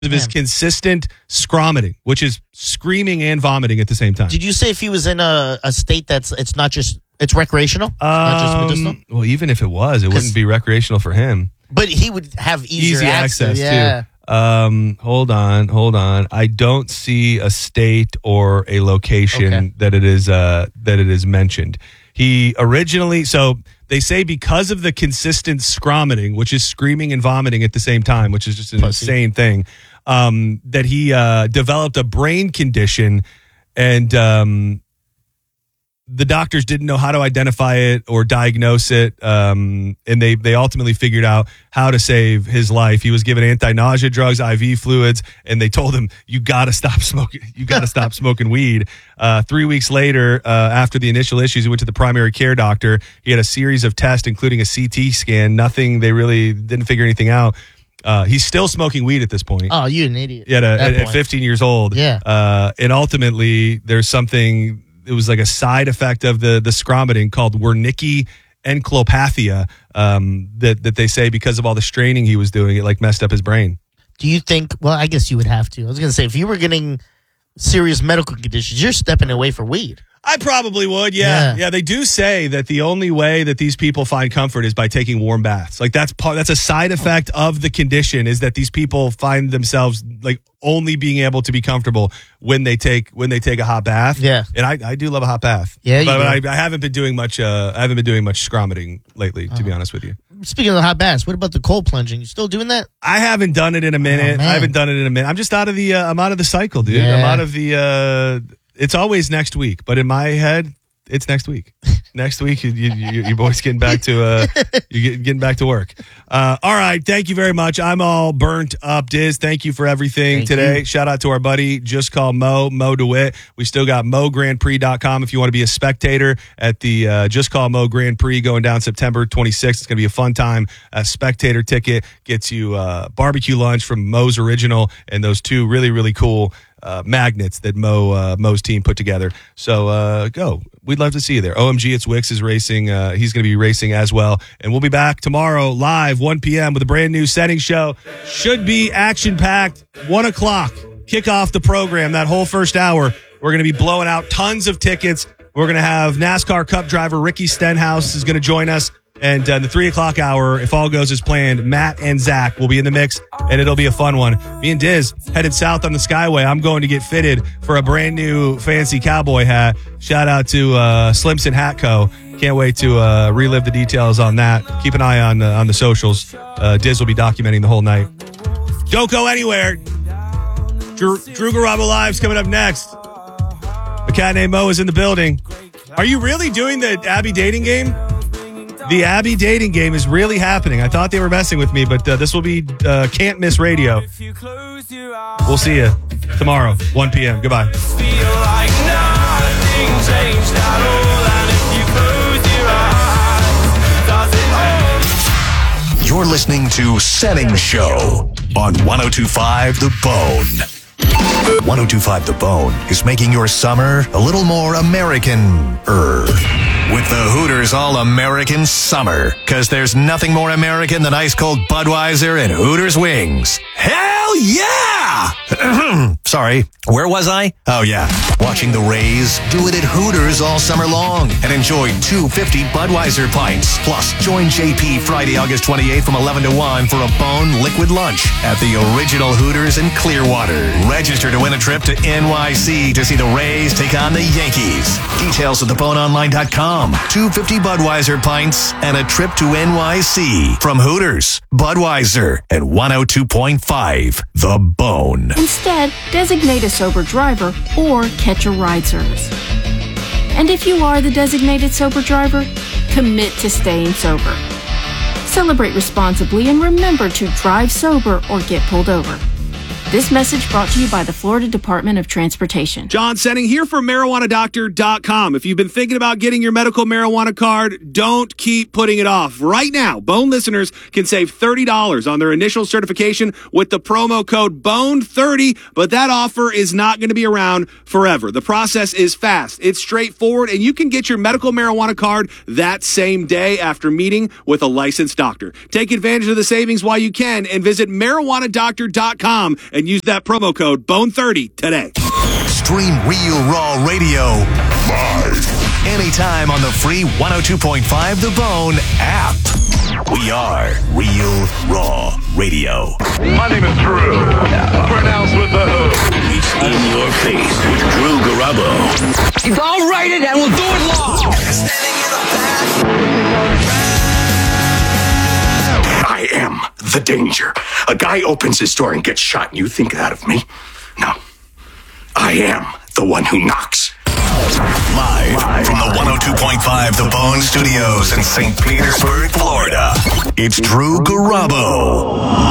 of his consistent scromiting, which is screaming and vomiting at the same time. Did you say if he was in a state it's not just it's recreational, not just medicinal? Well, even if it was, it wouldn't be recreational for him. But he would have easy access yeah. too. Hold on. I don't see a state or a location that it is mentioned. He originally, so they say because of the consistent scromiting, which is screaming and vomiting at the same time, which is just an insane thing, that he developed a brain condition, and the doctors didn't know how to identify it or diagnose it, and they ultimately figured out how to save his life. He was given anti-nausea drugs, IV fluids, and they told him, you got to stop smoking. You got to stop smoking weed. 3 weeks later, after the initial issues, he went to the primary care doctor. He had a series of tests, including a CT scan. They really didn't figure anything out. He's still smoking weed at this point. Oh, you an idiot. Yeah, at 15 years old. Yeah. And ultimately, there's something... It was like a side effect of the scromiting called Wernicke encephalopathia that they say because of all the straining he was doing, it like messed up his brain. Do you think, well, I guess you would have to. I was going to say, if you were getting serious medical conditions, you're stepping away for weed. I probably would, yeah. Yeah, they do say that the only way that these people find comfort is by taking warm baths. Like that's a side effect of the condition, is that these people find themselves like only being able to be comfortable when they take a hot bath. Yeah. And I do love a hot bath. Yeah, but I haven't been doing much scromiting lately, to be honest with you. Speaking of the hot baths, what about the cold plunging? You still doing that? I haven't done it in a minute. I'm just out of the I'm out of the cycle, dude. Yeah. I'm out of the it's always next week, but in my head, it's next week. Next week, your boy's getting back to you're getting back to work. All right, thank you very much. I'm all burnt up, Diz. Thank you for everything today. Shout out to our buddy, Just Call Mo DeWitt. We still got MoGrandPrix.com if you want to be a spectator at the Just Call Mo Grand Prix going down September 26th. It's going to be a fun time. A spectator ticket gets you barbecue lunch from Mo's Original and those two really, really cool magnets that Mo's team put together. So go. We'd love to see you there. OMG, it's Wix is racing. He's going to be racing as well. And we'll be back tomorrow live, 1 p.m. with a brand new setting show. Should be action-packed. 1 o'clock. Kick off the program. That whole first hour, we're going to be blowing out tons of tickets. We're going to have NASCAR Cup driver Ricky Stenhouse is going to join us. And the 3 o'clock hour, if all goes as planned, Matt and Zach will be in the mix, and it'll be a fun one. Me and Diz headed south on the Skyway. I'm going to get fitted for a brand new fancy cowboy hat. Shout out to Slimson Hat Co. Can't wait to relive the details on that. Keep an eye on the socials. Diz will be documenting the whole night. Don't go anywhere. Drew Garabo Live's coming up next. A cat named Mo is in the building. Are you really doing the Abby dating game? The Abby dating game is really happening. I thought they were messing with me, but this will be Can't Miss Radio. We'll see you tomorrow, 1 p.m. Goodbye. You're listening to Setting Show on 102.5 The Bone. 102.5 The Bone is making your summer a little more American-er. With the Hooters All-American Summer. Because there's nothing more American than ice-cold Budweiser and Hooters wings. Hell yeah! Sorry, where was I? Oh, yeah. Watching the Rays do it at Hooters all summer long. And enjoy 250 Budweiser pints. Plus, join JP Friday, August 28th from 11 to 1 for a Bone Liquid Lunch at the original Hooters in Clearwater. Register to win a trip to NYC to see the Rays take on the Yankees. Details at theboneonline.com. 250 Budweiser pints and a trip to NYC from Hooters, Budweiser, and 102.5 The Bone. Instead, designate a sober driver or catch a ride service. And if you are the designated sober driver, commit to staying sober. Celebrate responsibly and remember to drive sober or get pulled over. This message brought to you by the Florida Department of Transportation. John Senning here for MarijuanaDoctor.com. If you've been thinking about getting your medical marijuana card, don't keep putting it off. Right now, Bone listeners can save $30 on their initial certification with the promo code BONE30, but that offer is not going to be around forever. The process is fast, it's straightforward, and you can get your medical marijuana card that same day after meeting with a licensed doctor. Take advantage of the savings while you can and visit MarijuanaDoctor.com and and use that promo code BONE30 today. Stream Real Raw Radio live anytime on the free 102.5 The Bone app. We are Real Raw Radio. My name is Drew, pronounced with the who. It's in your face with Drew Garabo. I'll write it and we'll do it long. I am the danger. A guy opens his door and gets shot, and you think that of me? No. I am the one who knocks. Live from the 102.5 The Bone Studios in St. Petersburg, Florida. It's Drew Garabo.